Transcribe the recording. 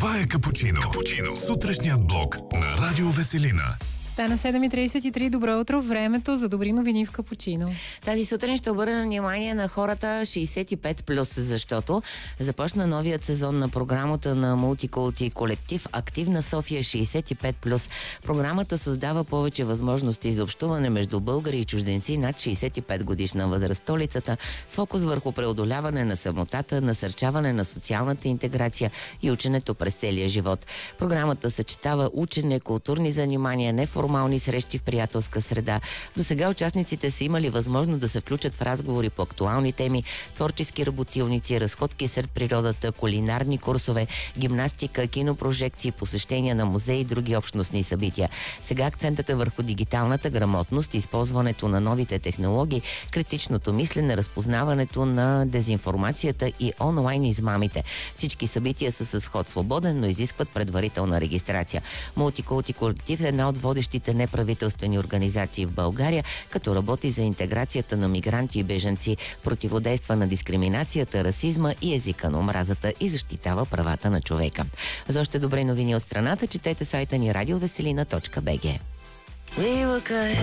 Това е Капучино. Сутрешният блок на Радио Веселина. Стана 7:33. Добро утро. Времето за добри новини в Капучино. Тази сутрин ще обърна внимание на хората 65+, защото започна новият сезон на програмата на Мултикулти колектив Активна София 65+. Програмата създава повече възможности за общуване между българи и чужденци над 65 годишна възраст. Столицата с фокус върху преодоляване на самотата, насърчаване на социалната интеграция и ученето през целия живот. Програмата съчетава учене, културни занимания, неформални срещи в приятелска среда. До сега участниците са имали възможност да се включат в разговори по актуални теми, творчески работилници, разходки сред природата, кулинарни курсове, гимнастика, кинопрожекции, посещения на музеи и други общностни събития. Сега акцентът е върху дигиталната грамотност, използването на новите технологии, критичното мислене, разпознаването на дезинформацията и онлайн измамите. Всички събития са с ход свободен, но изискват предварителна регистрация. Мултикулти колектив е една от водещите неправителствени организации в България, като работи за интеграцията на мигранти и бежанци, противодейства на дискриминацията, расизма и езика на омразата и защитава правата на човека. За още добри новини от страната четете сайта ни radiovеселина.bg.